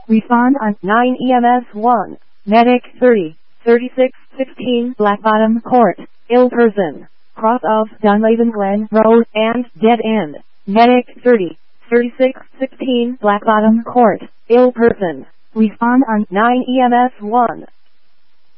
Respond on 9 EMS 1. Medic 30, 3616 Black Bottom Court, ill person, cross of Dunlaven Glen Road and dead end. Medic 30, 3616 Black Bottom Court, ill person. Respond on 9 EMS 1.